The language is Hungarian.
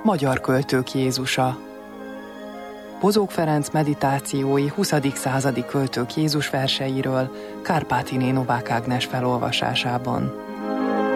Magyar költők Jézusa. Bozók Ferenc meditációi 20. századi költők Jézus verseiről Kárpátiné Novák Ágnes felolvasásában.